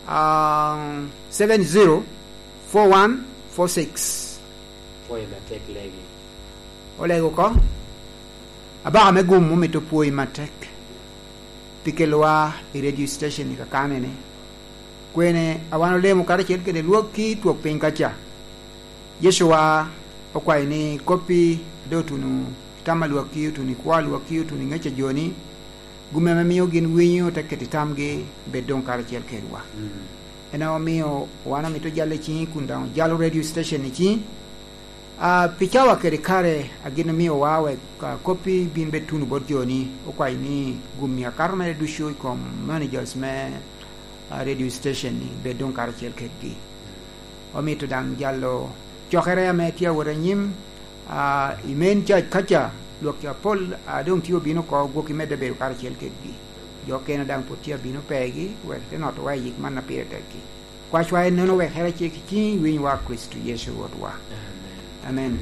704146 Poi matek legi. olego ko aba me gum mo to poi matek pikelwa i radio station ka kanene kwene awano lemo kare chen ke de luoki tuok piny kacha Yeshua okwai ni kopi do tunu tama luoki tuni kwa luoki tuni ngache joni gume mamiyo gin winyo taketi tamge bedon kare chen kerwa ena omiyo wana mito jale chi kunda jalo radio station chi pichawa kare agino miyo wawe kopi bin betunu bodjoni okwai ni gumia karma du show kom managers me radio station ni bedon kare chen kergi omito dang jallo chokere me tia wora nyim imen cha kacha lokya pol adon tio bino ko goki medde be kare chen kergi jo kena dang potia bino pegi we te not wa yik man na pire teki kwa chwa no we here chi chi win wa Kristo Yesu wodwa amen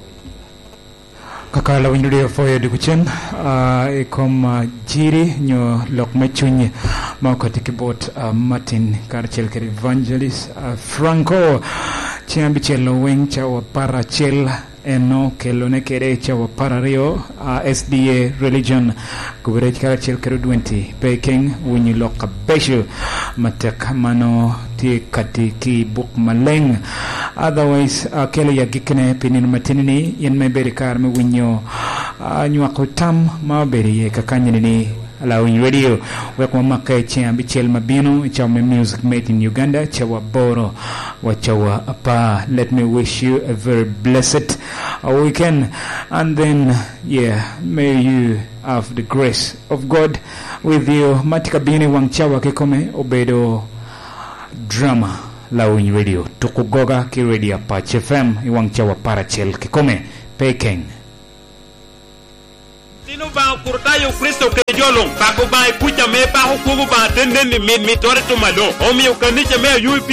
kakala windude foye de kuchen kom jiri nyo lok machunye mako tikibot Martin Karchel ker evangelist Franco chiambi chelo wen chawa parachel eno kelone kere chawa parario SDA religion kuberech Karchel ker 20 peking winyi lok besho matek mano ti katiki buk maleng otherwise kele ya gikne pinin matinini yen me berikar me winyo nyako tam ma beri kakanyini ala win radio we kwa maka chiambi chel mabino chama music made in Uganda chawa boro wa chawa apa. Let me wish you a very blessed weekend, and then may you have the grace of God with you. Matika bini wang chawa kekome obedo drama la win radio tukugoga ki radio Patch FM iwang chawa parachel kekome Peking Sino ba kurtayo Kristo ke jolong pa ko ba kucha me pa ko ba tenden ni mi tore to malo o mi ukaniche me yu